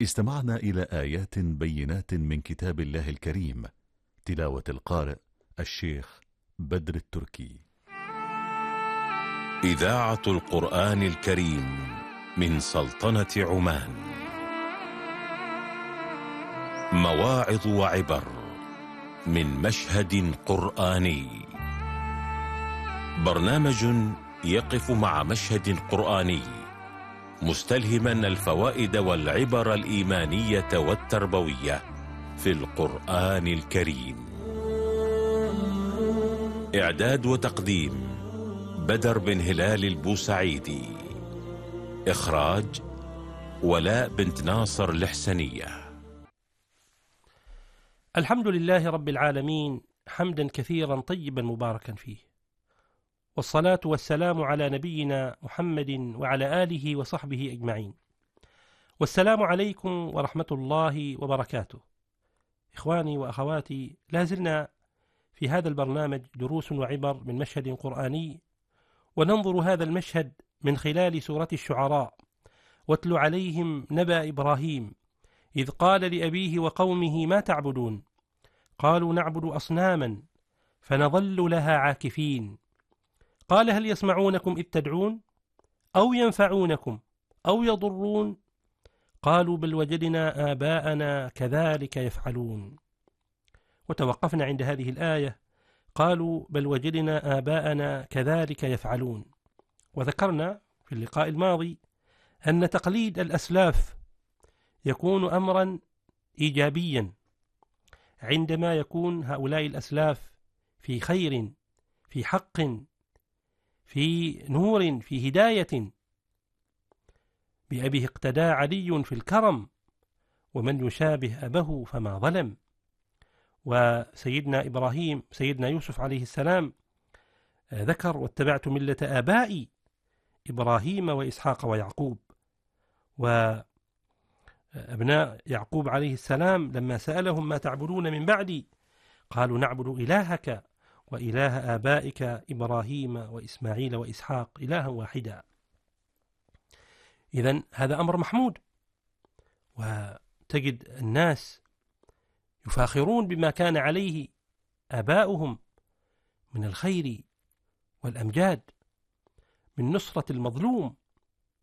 استمعنا إلى آيات بينات من كتاب الله الكريم، تلاوة القارئ الشيخ بدر التركي. إذاعة القرآن الكريم من سلطنة عمان. مواعظ وعبر من مشهد قرآني. برنامج يقف مع مشهد قرآني مستلهما الفوائد والعبر الإيمانية والتربوية في القرآن الكريم. إعداد وتقديم بدر بن هلال البوسعيدي. إخراج ولاء بنت ناصر الحسنية. الحمد لله رب العالمين، حمدا كثيرا طيبا مباركا فيه، والصلاة والسلام على نبينا محمد وعلى آله وصحبه أجمعين. والسلام عليكم ورحمة الله وبركاته. إخواني وأخواتي، لازلنا في هذا البرنامج دروس وعبر من مشهد قرآني، وننظر هذا المشهد من خلال سورة الشعراء. واتل عليهم نبأ إبراهيم إذ قال لأبيه وقومه ما تعبدون قالوا نعبد أصناما فنظل لها عاكفين قال هل يسمعونكم إذ تدعون أو ينفعونكم أو يضرون قالوا بل وجدنا آباءنا كذلك يفعلون. وتوقفنا عند هذه الآية قالوا بل وجدنا آباءنا كذلك يفعلون. وذكرنا في اللقاء الماضي أن تقليد الأسلاف يكون أمرا إيجابيا عندما يكون هؤلاء الأسلاف في خير، في حق، في نور، في هداية. بأبيه اقتدى علي في الكرم ومن يشابه أبه فما ظلم. وسيدنا إبراهيم سيدنا يوسف عليه السلام ذكر واتبعت ملة آبائي إبراهيم وإسحاق ويعقوب. وأبناء يعقوب عليه السلام لما سألهم ما تعبدون من بعدي قالوا نعبد إلهك وإله آبائك إبراهيم وإسماعيل وإسحاق إلها واحدا. إذن هذا أمر محمود، وتجد الناس يفاخرون بما كان عليه آباؤهم من الخير والأمجاد، من نصرة المظلوم